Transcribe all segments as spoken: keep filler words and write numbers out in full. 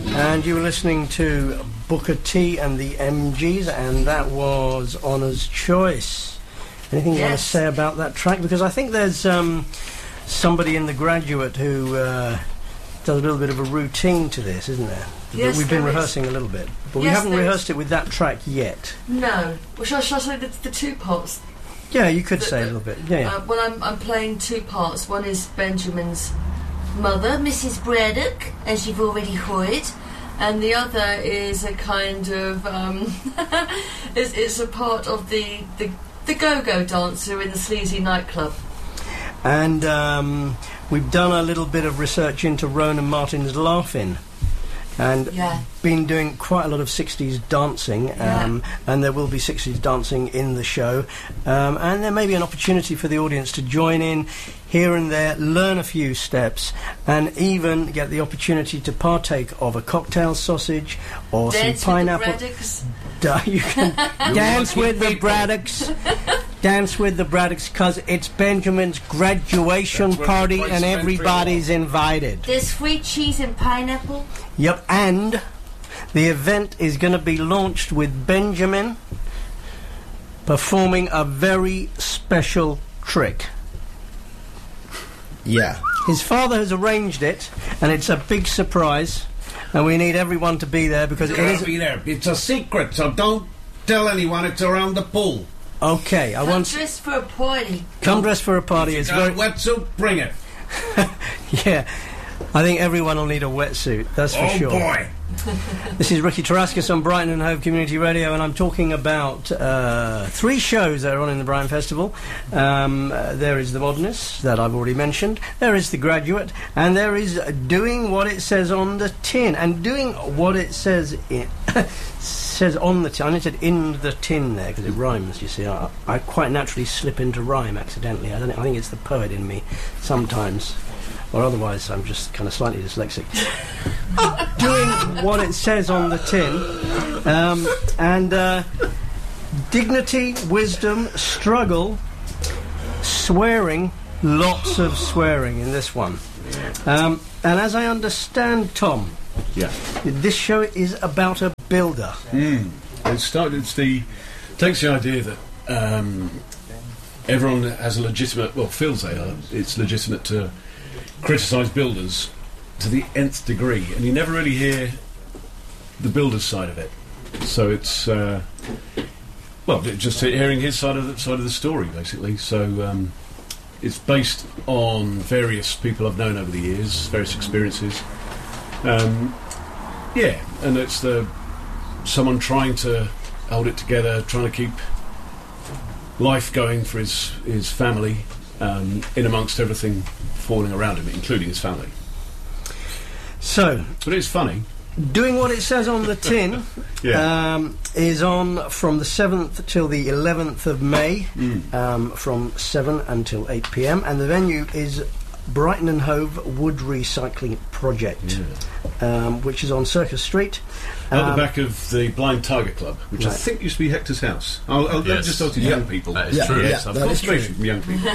And you were listening to Booker T and the M Gs, and that was Honour's Choice. Anything you yes. want to say about that track? Because I think there's um, somebody in The Graduate who uh, does a little bit of a routine to this, isn't there? Yes, We've been there rehearsing is. a little bit, but yes, we haven't rehearsed is. it with that track yet. No. Well, shall, shall I say the, the two parts? Yeah, you could the, say the, a little bit. Yeah. yeah. Uh, well, I'm, I'm playing two parts. One is Benjamin's mother, Missus Braddock, as you've already heard, and the other is a kind of um, it's, it's a part of the, the the go-go dancer in the sleazy nightclub. And um, we've done a little bit of research into Ronan Martin's Laugh-In, and yeah. been doing quite a lot of sixties dancing, um, yeah. and there will be sixties dancing in the show, um, and there may be an opportunity for the audience to join in here and there, learn a few steps, and even get the opportunity to partake of a cocktail sausage or dance some pineapple. With the Braddocks. You can dance with the Braddocks. Dance with the Braddocks, because it's Benjamin's graduation party and everybody's invited. There's sweet cheese and pineapple. Yep, and the event is going to be launched with Benjamin performing a very special trick. Yeah. His father has arranged it, and it's a big surprise, and we need everyone to be there because it is... be there. It's a secret, so don't tell anyone. It's around the pool. Okay, I Come want... dressed for a party. Come dressed for a party. If It's you got very... a wetsuit, bring it. Yeah, I think everyone will need a wetsuit, that's for oh sure. Oh, boy. This is Ricky Tarascus on Brighton and Hove Community Radio, and I'm talking about uh, three shows that are on in the Brighton Festival. Um, uh, there is The Modernists, that I've already mentioned. There is The Graduate, and there is Doing What It Says on the Tin. And doing what it says in, says on the tin. I said in the tin there because it rhymes. You see, I, I quite naturally slip into rhyme accidentally. I don't. I think it's the poet in me sometimes. Or otherwise, I'm just kind of slightly dyslexic. Doing what it says on the tin. Um, and uh, dignity, wisdom, struggle, swearing, lots of swearing in this one. Um, and as I understand, Tom, yeah, this show is about a builder. Mm. It started, it's the, takes the idea that um, everyone has a legitimate, well, feels they are, it's legitimate to criticise builders to the nth degree, and you never really hear the builder's side of it. So it's uh, well, just hearing his side of the side of the story, basically. So um, it's based on various people I've known over the years, various experiences. Um, yeah, and it's the someone trying to hold it together, trying to keep life going for his his family, um, in amongst everything falling around him, including his family. So, but it's funny. Doing What It Says on the Tin yeah. um, is on from the seventh till the eleventh of May, mm. um, from seven until eight p m, and the venue is Brighton and Hove Wood Recycling Project, yeah. um, which is on Circus Street. At um, the back of the Blind Tiger Club, which right. I think used to be Hector's house. I'll, I'll yes. just talk to yeah. young people. That is yeah, true. Yes, yeah, I've that confirmation from young people.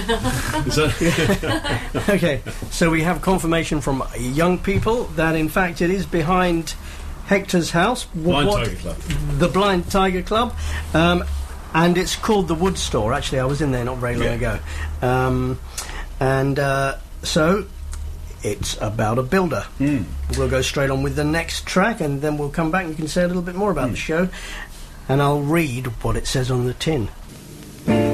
So okay, so we have confirmation from young people that in fact it is behind Hector's house. Blind what, Tiger Club. The Blind Tiger Club. Um, and it's called the Wood Store. Actually, I was in there not very long yeah. ago. Um, and uh, so... it's about a builder. Mm. We'll go straight on with the next track, and then we'll come back and you can say a little bit more about mm. the show, and I'll read what it says on the tin.